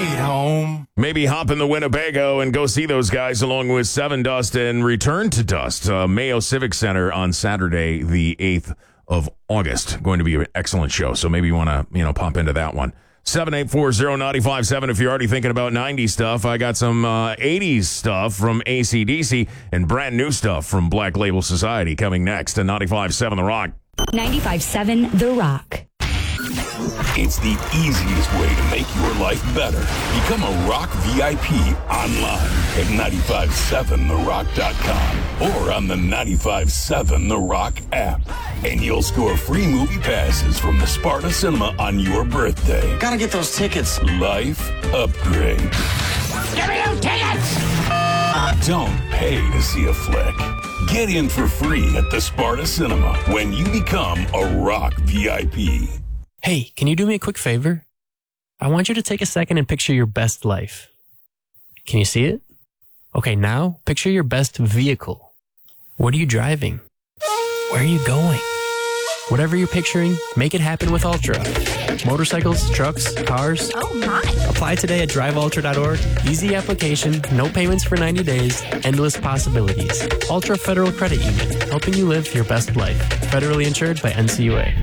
Sweet home. Maybe hop in the Winnebago and go see those guys along with Seven Dust and Return to Dust. Mayo Civic Center on Saturday, the 8th of August. Going to be an excellent show. So maybe you want to, pop into that one. 7840957 if you're already thinking about 90s stuff. I got some 80s stuff from AC/DC and brand new stuff from Black Label Society coming next to 95.7 The Rock. 95.7 The Rock. It's the easiest way to make your life better. Become a Rock VIP online at 957therock.com or on the 95.7 The Rock app. And you'll score free movie passes from the Sparta Cinema on your birthday. Gotta get those tickets. Life upgrade. Give me those tickets! Don't pay to see a flick. Get in for free at the Sparta Cinema when you become a Rock VIP. Hey, can you do me a quick favor? I want you to take a second and picture your best life. Can you see it? Okay, now picture your best vehicle. What are you driving? Where are you going? Whatever you're picturing, make it happen with Ultra. Motorcycles, trucks, cars. Oh my. Apply today at driveultra.org. Easy application, no payments for 90 days, endless possibilities. Ultra Federal Credit Union, helping you live your best life. Federally insured by NCUA.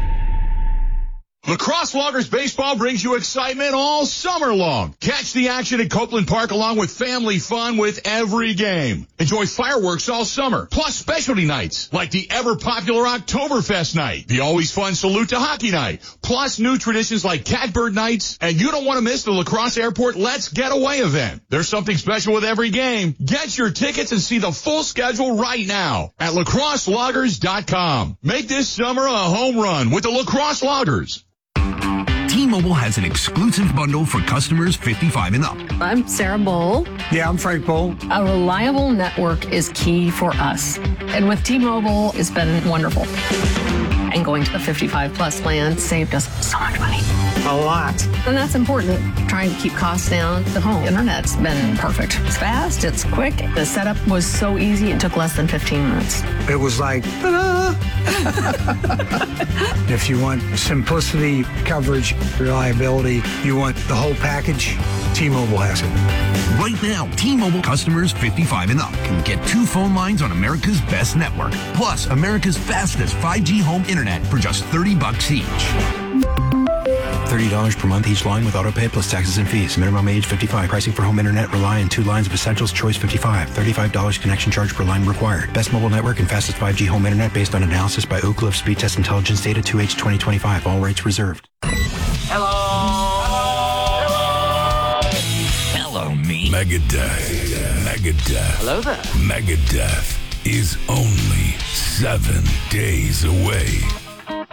La Crosse Loggers Baseball brings you excitement all summer long. Catch the action at Copeland Park along with family fun with every game. Enjoy fireworks all summer, plus specialty nights like the ever-popular Oktoberfest night, the always fun Salute to Hockey night, plus new traditions like Catbird nights, and you don't want to miss the La Crosse Airport Let's Get Away event. There's something special with every game. Get your tickets and see the full schedule right now at lacrosseloggers.com. Make this summer a home run with the La Crosse Loggers. T-Mobile has an exclusive bundle for customers 55 and up. I'm Sarah Bowl. Yeah, I'm Frank Bowl. A reliable network is key for us. And with T-Mobile, it's been wonderful. And going to the 55 plus plan saved us so much money. A lot. And that's important. Trying to keep costs down. The home internet's been perfect. It's fast, it's quick. The setup was so easy, it took less than 15 minutes. It was like, ta-da! If you want simplicity, coverage, reliability, you want the whole package, T-Mobile has it. Right now, T-Mobile customers 55 and up can get 2 phone lines on America's best network, plus America's fastest 5G home internet for just $30 each. $30 per month each line with autopay plus taxes and fees. Minimum age 55. Pricing for home internet rely on 2 lines of essentials. Choice 55. $35 connection charge per line required. Best mobile network and fastest 5G home internet based on analysis by Oak Cliff Speed Test Intelligence data 2H 2025. All rates reserved. Hello. Hello, me. Megadeth. Hello there. Megadeth is only 7 days away.